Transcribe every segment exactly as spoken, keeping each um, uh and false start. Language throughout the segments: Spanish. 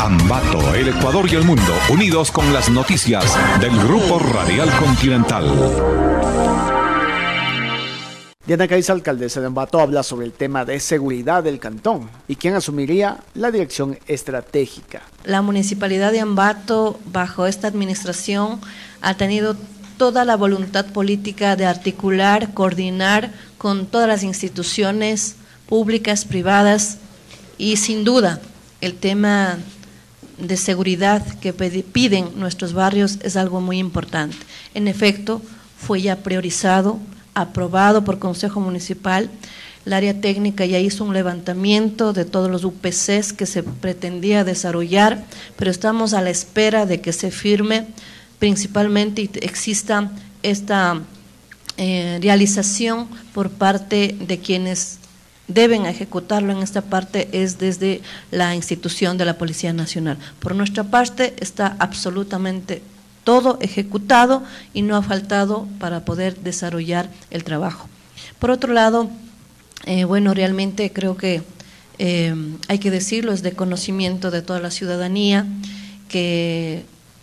Ambato, el Ecuador y el mundo, unidos con las noticias del Grupo Radial Continental. Diana Caiza, alcaldesa de Ambato, habla sobre el tema de seguridad del cantón y quién asumiría la dirección estratégica. La Municipalidad de Ambato, bajo esta administración, ha tenido toda la voluntad política de articular, coordinar con todas las instituciones públicas, privadas, y sin duda el tema de seguridad que piden nuestros barrios es algo muy importante. En efecto, fue ya priorizado, aprobado por Consejo Municipal. El área técnica ya hizo un levantamiento de todos los U P Cs que se pretendía desarrollar, pero estamos a la espera de que se firme principalmente y exista esta eh, realización por parte de quienes deben ejecutarlo en esta parte, es desde la institución de la Policía Nacional. Por nuestra parte está absolutamente todo ejecutado y no ha faltado para poder desarrollar el trabajo. Por otro lado, eh, bueno, realmente creo que eh, hay que decirlo, es de conocimiento de toda la ciudadanía que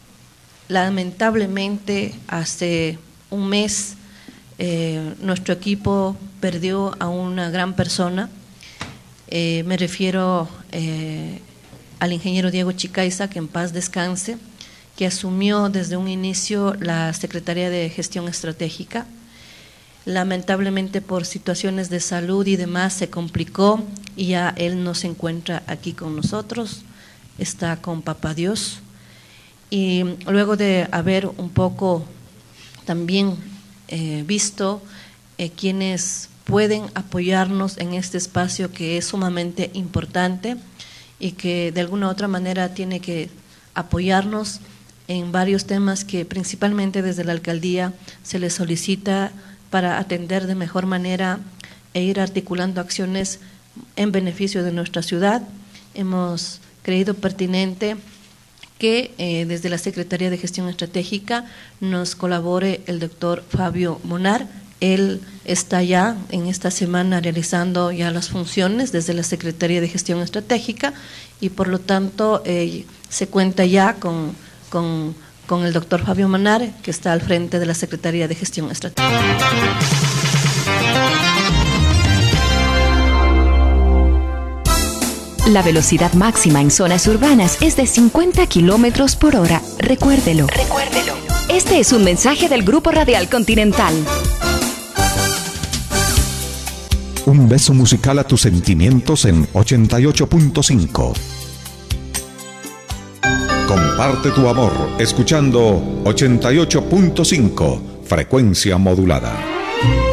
lamentablemente hace un mes eh, nuestro equipo perdió a una gran persona. Eh, me refiero eh, al ingeniero Diego Chicaiza, que en paz descanse, que asumió desde un inicio la Secretaría de Gestión Estratégica. Lamentablemente por situaciones de salud y demás se complicó y ya él no se encuentra aquí con nosotros, está con Papá Dios. Y luego de haber un poco también eh, visto eh, quienes pueden apoyarnos en este espacio que es sumamente importante y que de alguna u otra manera tiene que apoyarnos en varios temas que principalmente desde la alcaldía se les solicita para atender de mejor manera e ir articulando acciones en beneficio de nuestra ciudad. Hemos creído pertinente que eh, desde la Secretaría de Gestión Estratégica nos colabore el doctor Fabio Monar. Él está ya en esta semana realizando ya las funciones desde la Secretaría de Gestión Estratégica y por lo tanto eh, se cuenta ya con, con, con el doctor Fabio Monar, que está al frente de la Secretaría de Gestión Estratégica. La velocidad máxima en zonas urbanas es de cincuenta kilómetros por hora. Recuérdelo. Recuérdelo. Este es un mensaje del Grupo Radial Continental. Un beso musical a tus sentimientos en ochenta y ocho punto cinco. Comparte tu amor escuchando ochenta y ocho punto cinco, frecuencia modulada.